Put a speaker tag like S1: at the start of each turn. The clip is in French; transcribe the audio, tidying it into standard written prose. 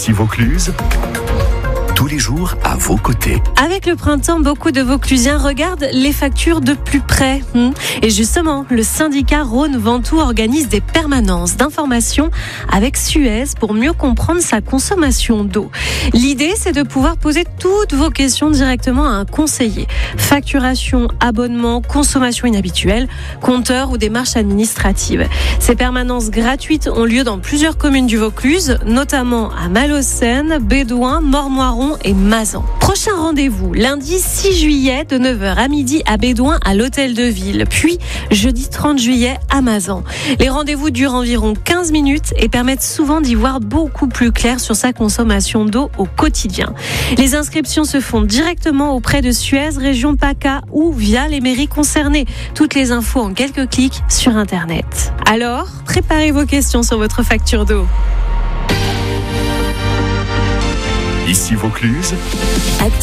S1: Ici Vaucluse, tous les jours à vos côtés.
S2: Avec le printemps, beaucoup de Vauclusiens regardent les factures de plus près. Et justement, le syndicat Rhône-Ventoux organise des permanences d'information avec Suez pour mieux comprendre sa consommation d'eau. L'idée, c'est de pouvoir poser toutes vos questions directement à un conseiller. Facturation, abonnement, consommation inhabituelle, compteur ou démarches administratives. Ces permanences gratuites ont lieu dans plusieurs communes du Vaucluse, notamment à Malaucène, Bédouin, Mormoiron et Mazan. Prochain rendez-vous, lundi 6 juillet de 9h à midi à Bédouin à l'Hôtel de Ville, puis jeudi 30 juillet à Mazan. Les rendez-vous durent environ 15 minutes et permettent souvent d'y voir beaucoup plus clair sur sa consommation d'eau au quotidien. Les inscriptions se font directement auprès de Suez, région PACA ou via les mairies concernées. Toutes les infos en quelques clics sur Internet. Alors, préparez vos questions sur votre facture d'eau.
S1: Ici Vaucluse.